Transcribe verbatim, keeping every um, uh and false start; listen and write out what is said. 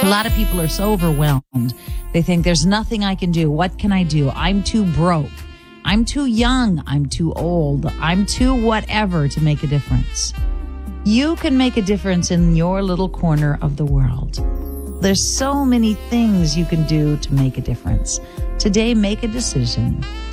A lot of people are so overwhelmed. They think there's nothing I can do. What can I do? I'm too broke. I'm too young. I'm too old. I'm too whatever to make a difference. You can make a difference in your little corner of the world. There's so many things you can do to make a difference. Today, make a decision